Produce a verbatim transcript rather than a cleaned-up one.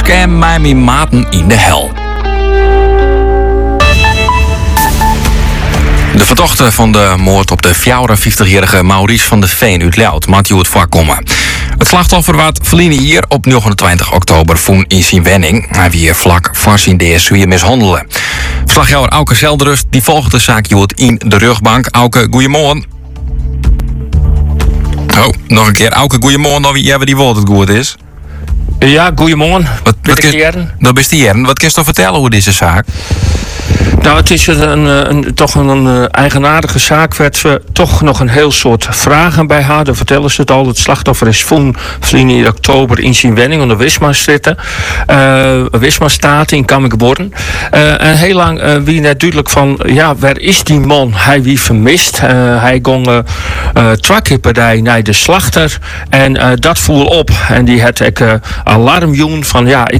Scam mij mijn maten in de hel. De verdachte van de moord op de vijfenvijftigjarige Maurice van de Veen uit Leeuwarden maakt het voorkomen. Het slachtoffer werd verleden hier op negenentwintig oktober voen in zijn wenning. Hij wie vlak voor zijn D S weer mishandelen. Verslagjouwer Auke Zeldrust die volgt de zaak in de rugbank. Auke, goeiemorgen. Oh, nog een keer. Auke, goeiemorgen. Nou, wie hebben die woord het goed is? Ja, goeiemorgen. Wat, wat is Jern? Dat is die Jern. Wat kun je toch vertellen hoe deze zaak? Nou, het is een, een, een, toch een, een eigenaardige zaak. Werd we toch nog een heel soort vragen bij haar. Dan vertellen ze het al. Het slachtoffer is voen in oktober in zijn wenning onder Wisma-stritten. Uh, Wisma-staat in Kammingeborn. Uh, en heel lang uh, wie net duidelijk van, ja, waar is die man? Hij wie vermist. Uh, hij ging uh, uh, trakkipperdij naar de slachter. En uh, dat voel op. En die had ik uh, alarm joen van, ja, ik